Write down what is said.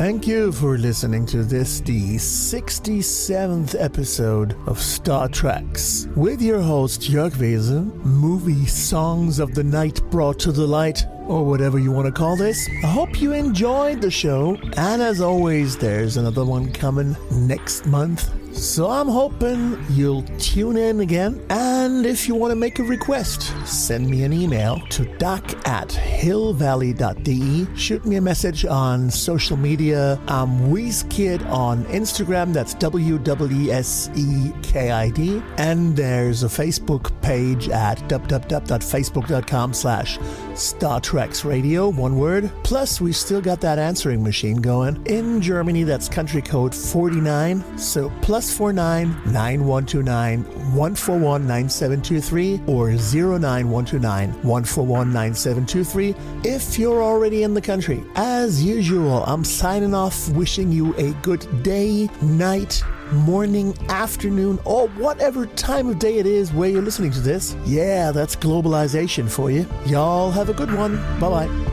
Thank you for listening to this, the 67th episode of Star Treks, with your host Jörg Wese, movie songs of the night brought to the light, or whatever you want to call this. I hope you enjoyed the show, and as always, there's another one coming next month. So I'm hoping you'll tune in again, and if you want to make a request, send me an email to doc@hillvalley.de. Shoot me a message on social media. I'm WeezeKid on Instagram, that's WWSEKID, and there's a Facebook page at www.facebook.com/Star Treks Radio, one word. Plus, we still got that answering machine going. In Germany, that's country code 49, so +49 9129 141 9723 or 09129 141 9723 if you're already in the country. As usual, I'm signing off wishing you a good day, night, morning, afternoon, or whatever time of day it is where you're listening to this. Yeah, that's globalization for you. Y'all have a good one. Bye-bye.